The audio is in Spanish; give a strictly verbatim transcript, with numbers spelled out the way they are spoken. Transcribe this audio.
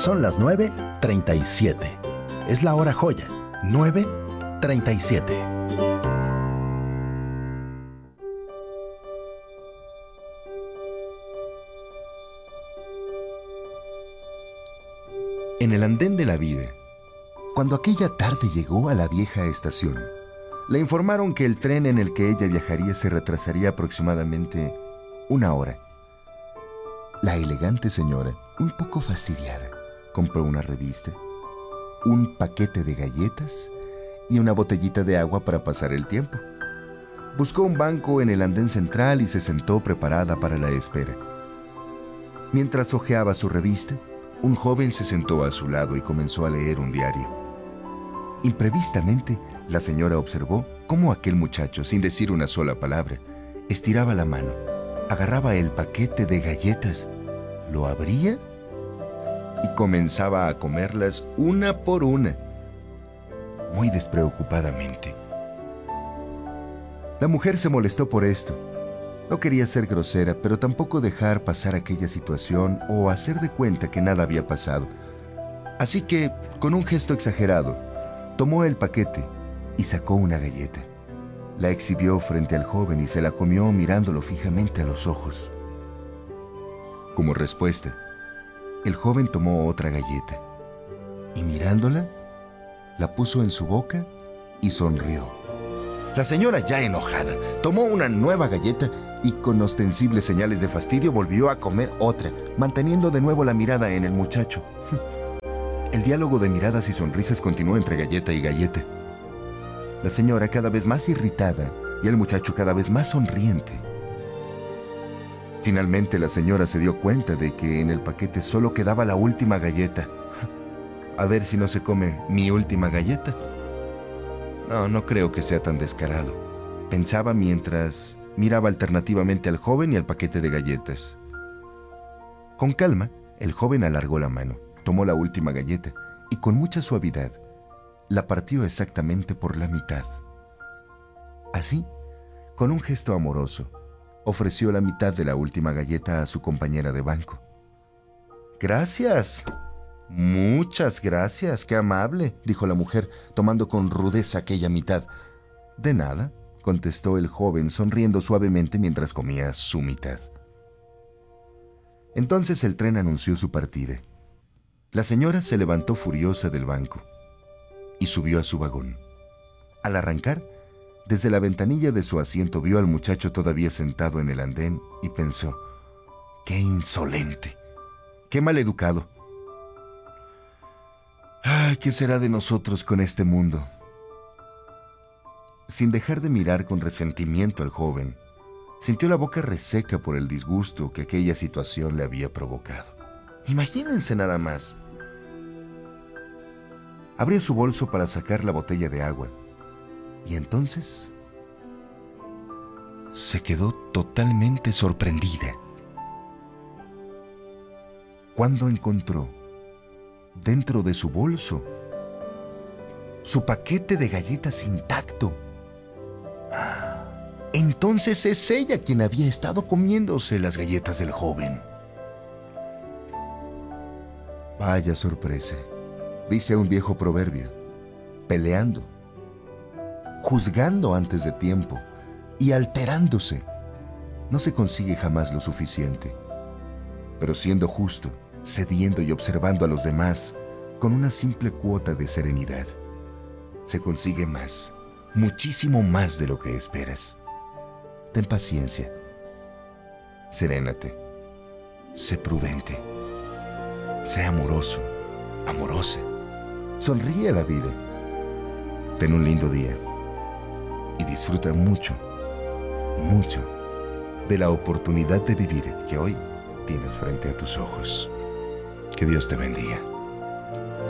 Son las nueve treinta y siete. Es la hora joya. nueve treinta y siete. En el andén de la vida, cuando aquella tarde llegó a la vieja estación, le informaron que el tren en el que ella viajaría se retrasaría aproximadamente una hora. La elegante señora, un poco fastidiada, compró una revista, un paquete de galletas y una botellita de agua para pasar el tiempo. Buscó un banco en el andén central y se sentó preparada para la espera. Mientras hojeaba su revista, un joven se sentó a su lado y comenzó a leer un diario. Imprevistamente, la señora observó cómo aquel muchacho, sin decir una sola palabra, estiraba la mano, agarraba el paquete de galletas, lo abría y comenzaba a comerlas una por una, muy despreocupadamente. La mujer se molestó por esto. No quería ser grosera, pero tampoco dejar pasar aquella situación o hacer de cuenta que nada había pasado. Así que, con un gesto exagerado, tomó el paquete y sacó una galleta. La exhibió frente al joven y se la comió mirándolo fijamente a los ojos. Como respuesta, el joven tomó otra galleta y mirándola, la puso en su boca y sonrió. La señora, ya enojada, tomó una nueva galleta y con ostensibles señales de fastidio volvió a comer otra, manteniendo de nuevo la mirada en el muchacho. El diálogo de miradas y sonrisas continuó entre galleta y galleta. La señora cada vez más irritada y el muchacho cada vez más sonriente. Finalmente la señora se dio cuenta de que en el paquete solo quedaba la última galleta. A ver si no se come mi última galleta. No, no creo que sea tan descarado, pensaba mientras miraba alternativamente al joven y al paquete de galletas. Con calma, el joven alargó la mano, tomó la última galleta y con mucha suavidad la partió exactamente por la mitad. Así, con un gesto amoroso, ofreció la mitad de la última galleta a su compañera de banco. «Gracias. Muchas gracias, qué amable», dijo la mujer, tomando con rudeza aquella mitad. «De nada», contestó el joven, sonriendo suavemente mientras comía su mitad. Entonces el tren anunció su partida. La señora se levantó furiosa del banco y subió a su vagón. Al arrancar, desde la ventanilla de su asiento vio al muchacho todavía sentado en el andén y pensó: «¡Qué insolente! ¡Qué maleducado! ¡Ay, qué será de nosotros con este mundo!». Sin dejar de mirar con resentimiento al joven, sintió la boca reseca por el disgusto que aquella situación le había provocado. Imagínense nada más. Abrió su bolso para sacar la botella de agua y entonces se quedó totalmente sorprendida cuando encontró dentro de su bolso su paquete de galletas intacto. Entonces es ella quien había estado comiéndose las galletas del joven. Vaya sorpresa, dice un viejo proverbio: peleando, juzgando antes de tiempo y alterándose, no se consigue jamás lo suficiente. Pero siendo justo, cediendo y observando a los demás, con una simple cuota de serenidad, se consigue más, muchísimo más de lo que esperas. Ten paciencia, serénate, sé prudente, sé amoroso, amorosa, sonríe a la vida, ten un lindo día y disfruta mucho, mucho de la oportunidad de vivir que hoy tienes frente a tus ojos. Que Dios te bendiga.